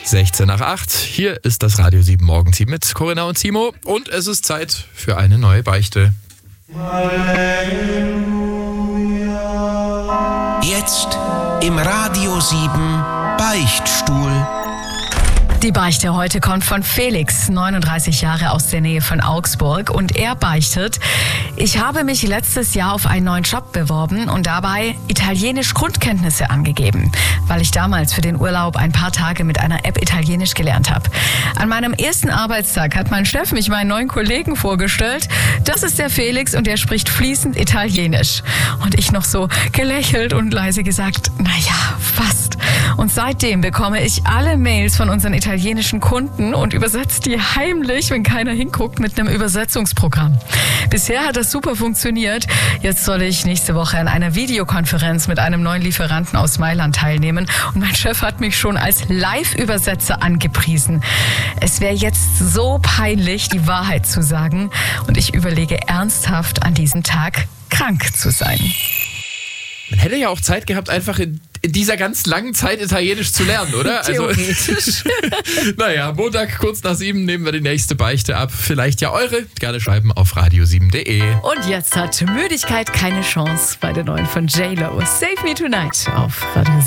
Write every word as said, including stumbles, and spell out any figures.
sechzehn nach acht. Hier ist das Radio sieben Morgenteam mit Corinna und Timo. Und es ist Zeit für eine neue Beichte. Jetzt im Radio sieben Beichtstuhl. Die Beichte heute kommt von Felix, neununddreißig Jahre, aus der Nähe von Augsburg. Und er beichtet: Ich habe mich letztes Jahr auf einen neuen Job beworben und dabei Italienisch Grundkenntnisse angegeben, weil ich damals für den Urlaub ein paar Tage mit einer App Italienisch gelernt habe. An meinem ersten Arbeitstag hat mein Chef mich meinen neuen Kollegen vorgestellt. Das ist der Felix und er spricht fließend Italienisch. Und ich noch so gelächelt und leise gesagt: Naja, fast. Und seitdem bekomme ich alle Mails von unseren italienischen Kunden und übersetze die heimlich, wenn keiner hinguckt, mit einem Übersetzungsprogramm. Bisher hat das super funktioniert. Jetzt soll ich nächste Woche an einer Videokonferenz mit einem neuen Lieferanten aus Mailand teilnehmen. Und mein Chef hat mich schon als Live-Übersetzer angepriesen. Es wäre jetzt so peinlich, die Wahrheit zu sagen. Und ich überlege ernsthaft, an diesem Tag krank zu sein. Man hätte ja auch Zeit gehabt, einfach in, in dieser ganz langen Zeit Italienisch zu lernen, oder? Theoretisch. Also, naja, Montag kurz nach sieben nehmen wir die nächste Beichte ab. Vielleicht ja eure. Gerne schreiben auf radio sieben punkt de. Und jetzt hat Müdigkeit keine Chance bei der neuen von J-Lo. Save Me Tonight auf Radio sieben.